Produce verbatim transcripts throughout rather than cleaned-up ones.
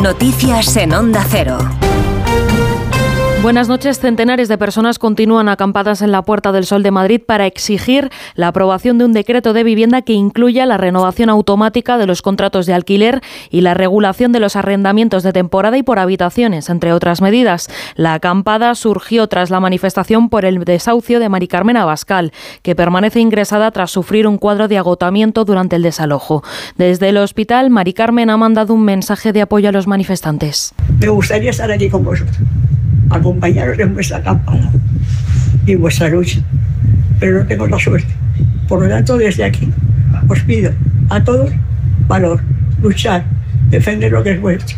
Noticias en Onda Cero. Buenas noches. Centenares de personas continúan acampadas en la Puerta del Sol de Madrid para exigir la aprobación de un decreto de vivienda que incluya la renovación automática de los contratos de alquiler y la regulación de los arrendamientos de temporada y por habitaciones, entre otras medidas. La acampada surgió tras la manifestación por el desahucio de Mari Carmen Abascal, que permanece ingresada tras sufrir un cuadro de agotamiento durante el desalojo. Desde el hospital, Mari Carmen ha mandado un mensaje de apoyo a los manifestantes. Me gustaría estar aquí con vosotros, acompañaros en vuestra acampada y en vuestra lucha, pero no tengo la suerte. Por lo tanto, desde aquí os pido a todos valor, luchar, defender lo que es vuestro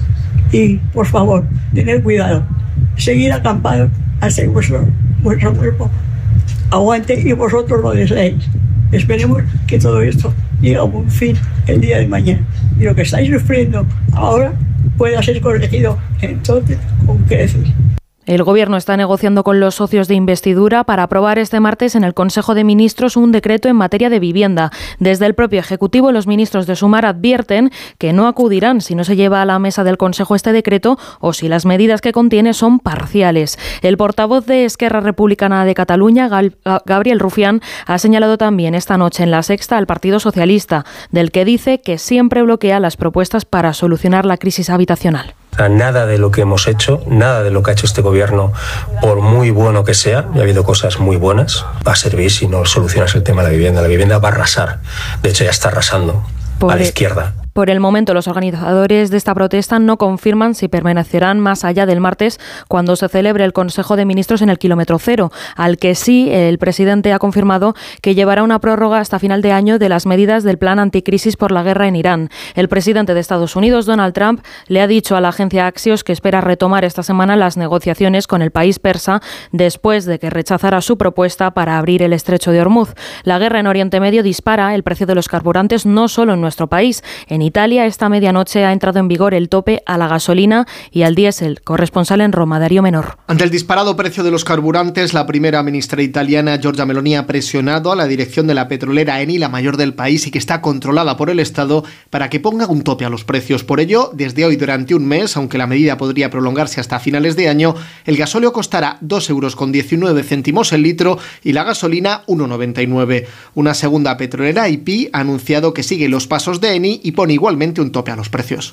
y, por favor, tener cuidado, seguir acampados hasta que vuestro, vuestro cuerpo aguante y vosotros lo deseéis. Esperemos que todo esto llegue a un fin el día de mañana y lo que estáis sufriendo ahora pueda ser corregido entonces con creces. El Gobierno está negociando con los socios de investidura para aprobar este martes en el Consejo de Ministros un decreto en materia de vivienda. Desde el propio Ejecutivo, los ministros de Sumar advierten que no acudirán si no se lleva a la mesa del Consejo este decreto o si las medidas que contiene son parciales. El portavoz de Esquerra Republicana de Cataluña, Gabriel Rufián, ha señalado también esta noche en La Sexta al Partido Socialista, del que dice que siempre bloquea las propuestas para solucionar la crisis habitacional. O sea, nada de lo que hemos hecho, nada de lo que ha hecho este gobierno, por muy bueno que sea, y ha habido cosas muy buenas, va a servir si no solucionas el tema de la vivienda. La vivienda va a arrasar. De hecho, ya está arrasando por a la izquierda. Por el momento, los organizadores de esta protesta no confirman si permanecerán más allá del martes cuando se celebre el Consejo de Ministros en el kilómetro cero, al que sí el presidente ha confirmado que llevará una prórroga hasta final de año de las medidas del plan anticrisis por la guerra en Irán. El presidente de Estados Unidos, Donald Trump, le ha dicho a la agencia Axios que espera retomar esta semana las negociaciones con el país persa después de que rechazara su propuesta para abrir el estrecho de Hormuz. La guerra en Oriente Medio dispara el precio de los carburantes no solo en nuestro país. En Italia, esta medianoche ha entrado en vigor el tope a la gasolina y al diésel. Corresponsal en Roma, Darío Menor. Ante el disparado precio de los carburantes, la primera ministra italiana, Giorgia Meloni, ha presionado a la dirección de la petrolera Eni, la mayor del país y que está controlada por el Estado, para que ponga un tope a los precios. Por ello, desde hoy durante un mes, aunque la medida podría prolongarse hasta finales de año, el gasóleo costará dos euros con diecinueve céntimos el litro y la gasolina uno noventa y nueve. Una segunda petrolera, I P, ha anunciado que sigue los pasos de Eni y pone igualmente un tope a los precios.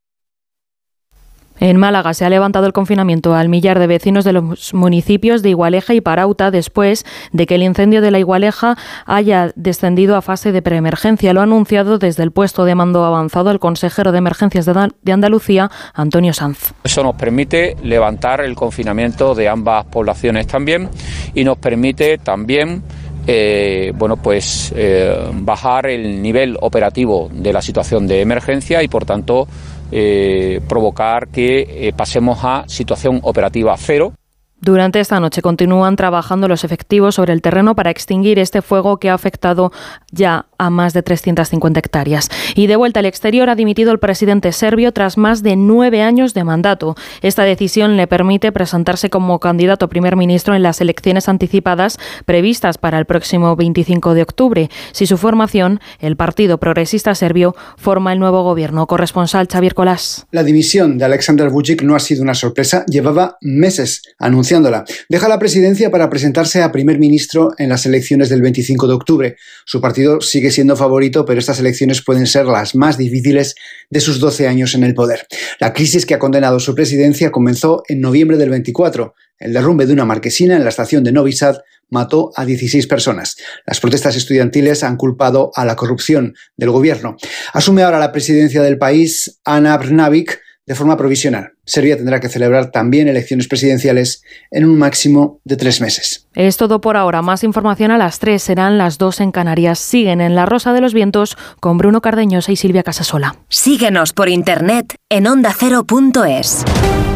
En Málaga se ha levantado el confinamiento al millar de vecinos de los municipios de Igualeja y Parauta después de que el incendio de la Igualeja haya descendido a fase de preemergencia. Lo ha anunciado desde el puesto de mando avanzado el consejero de Emergencias de Andalucía, Antonio Sanz. Eso nos permite levantar el confinamiento de ambas poblaciones también y nos permite también Eh, bueno, pues eh, bajar el nivel operativo de la situación de emergencia y, por tanto, eh, provocar que eh, pasemos a situación operativa cero. Durante esta noche continúan trabajando los efectivos sobre el terreno para extinguir este fuego que ha afectado ya a más de trescientas cincuenta hectáreas. Y de vuelta al exterior ha dimitido el presidente serbio tras más de nueve años de mandato. Esta decisión le permite presentarse como candidato a primer ministro en las elecciones anticipadas previstas para el próximo veinticinco de octubre. Si su formación, el Partido Progresista Serbio, forma el nuevo gobierno. Corresponsal Xavier Colás. La dimisión de Aleksandar Vučić no ha sido una sorpresa. Llevaba meses anunciando Deja la presidencia para presentarse a primer ministro en las elecciones del veinticinco de octubre. Su partido sigue siendo favorito, pero estas elecciones pueden ser las más difíciles de sus doce años en el poder. La crisis que ha condenado su presidencia comenzó en noviembre del veinticuatro. El derrumbe de una marquesina en la estación de Novi Sad mató a dieciséis personas. Las protestas estudiantiles han culpado a la corrupción del gobierno. Asume ahora la presidencia del país Ana Brnabić de forma provisional. Serbia tendrá que celebrar también elecciones presidenciales en un máximo de tres meses. Es todo por ahora. Más información a las tres, serán las dos en Canarias. Siguen en La Rosa de los Vientos con Bruno Cardeñosa y Silvia Casasola. Síguenos por internet en onda cero punto es.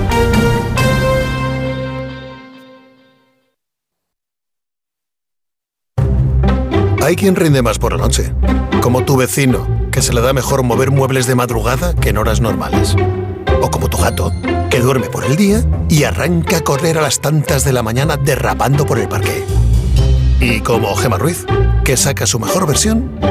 Hay quien rinde más por la noche, como tu vecino, que se le da mejor mover muebles de madrugada que en horas normales. O como tu gato, que duerme por el día y arranca a correr a las tantas de la mañana derrapando por el parque. Y como Gemma Ruiz, que saca su mejor versión